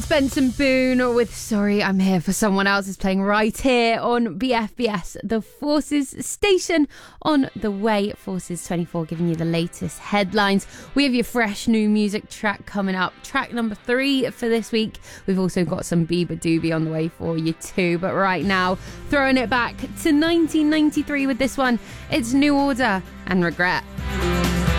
It's Benson Boone with Sorry I'm Here for Someone Else is playing right here on BFBS, the Forces station on the way. Forces 24 giving you the latest headlines. We have your fresh new music track coming up, track number 3 for this week. We've also got some Bieber Doobie on the way for you too, but right now throwing it back to 1993 with this one. It's New Order and Regret.